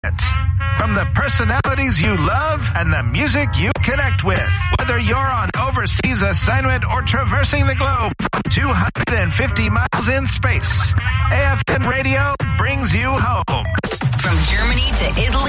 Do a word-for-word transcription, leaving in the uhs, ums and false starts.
From the personalities you love and the music you connect with. Whether you're on overseas assignment or traversing the globe two hundred fifty miles in space, A F N Radio brings you home. From Germany to Italy